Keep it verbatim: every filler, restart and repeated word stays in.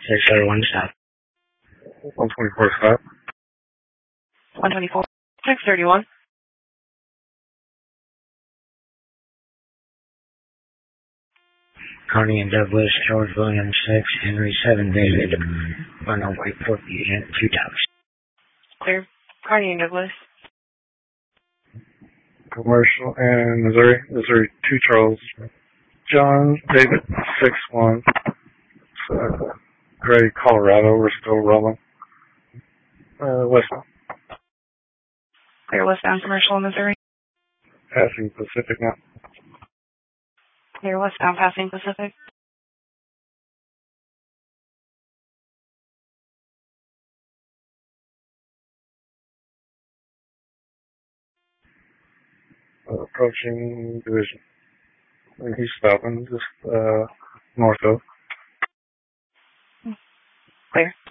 six oh one stop. one twenty-four stop. one twenty-four. six thirty-one. Carney and Douglas, George William six, Henry seven, David, Ronald Whiteford, Unit two Towers. Clear. Carney and Douglas. Commercial and Missouri, Missouri two Charles. John, David, six one. Uh, Gray, Colorado, we're still rolling. Uh, westbound. Clear westbound commercial in Missouri. Passing Pacific now. Clear westbound passing Pacific. Uh, approaching division. And he's stopping just uh, north of. Clear.